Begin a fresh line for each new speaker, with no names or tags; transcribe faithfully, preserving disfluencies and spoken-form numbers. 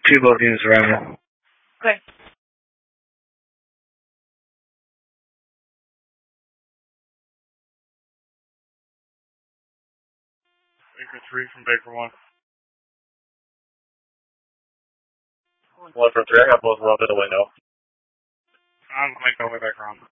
Two both units arrival.
Okay.
Baker three from Baker one. One for three, I got both well to the window. I'm going to go way back around.